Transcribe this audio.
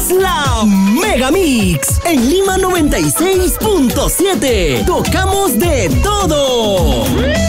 es la Mega Mix en Lima 96.7. Tocamos de todo.